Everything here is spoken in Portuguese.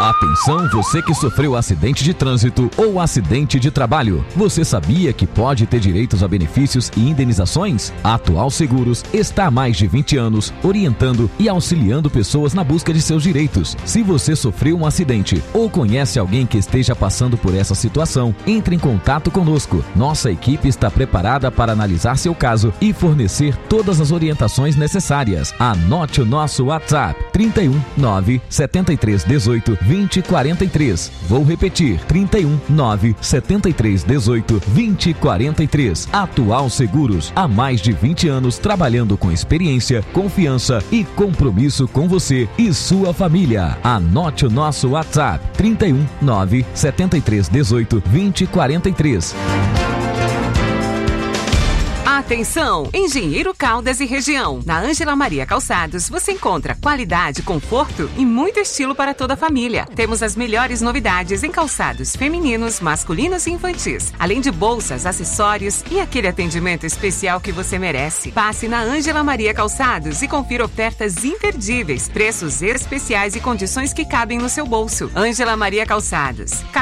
Atenção, você que sofreu acidente de trânsito ou acidente de trabalho. Você sabia que pode ter direitos a benefícios e indenizações? A Atual Seguros está há mais de 20 anos orientando e auxiliando pessoas na busca de seus direitos. Se você sofreu um acidente ou conhece alguém que esteja passando por essa situação, entre em contato conosco. Nossa equipe está preparada para analisar seu caso e fornecer todas as orientações necessárias. Anote o nosso WhatsApp: 31 9 73 18 20 43. Vou repetir: 31 9 73 18 20 43. Atual Seguros, há mais de 20 anos trabalhando com experiência, confiança e compromisso com você e sua família. Anote o nosso WhatsApp: 31 9 73 18 20 43. Atenção, Engenheiro Caldas e região. Na Ângela Maria Calçados você encontra qualidade, conforto e muito estilo para toda a família. Temos as melhores novidades em calçados femininos, masculinos e infantis, além de bolsas, acessórios e aquele atendimento especial que você merece. Passe na Ângela Maria Calçados e confira ofertas imperdíveis, preços especiais e condições que cabem no seu bolso. Ângela Maria Calçados.